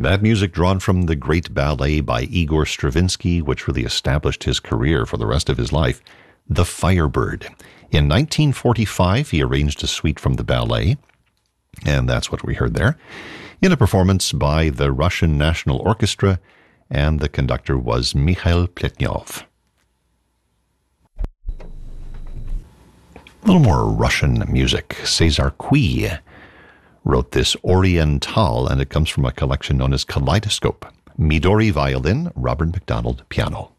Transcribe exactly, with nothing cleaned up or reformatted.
That music drawn from the great ballet by Igor Stravinsky, which really established his career for the rest of his life, The Firebird. In nineteen forty-five, he arranged a suite from the ballet, and that's what we heard there, in a performance by the Russian National Orchestra, and the conductor was Mikhail Pletnyov. A little more Russian music. Cesar Cui wrote this Oriental, and it comes from a collection known as Kaleidoscope. Midori violin, Robert McDonald piano.